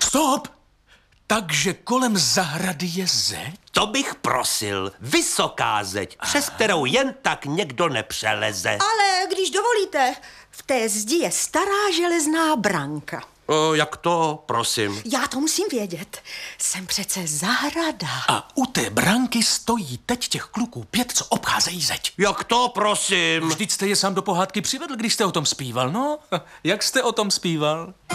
Stop! Takže kolem zahrady je zeď? To bych prosil. Vysoká zeď, přes kterou jen tak někdo nepřeleze. Ale když dovolíte, v té zdi je stará železná branka. Jak to, prosím? Já to musím vědět. Jsem přece zahrada. A u té branky stojí teď těch kluků 5, co obcházejí zeď. Jak to, prosím? Vždyť jste je sám do pohádky přivedl, když jste o tom zpíval, no? Jak jste o tom zpíval?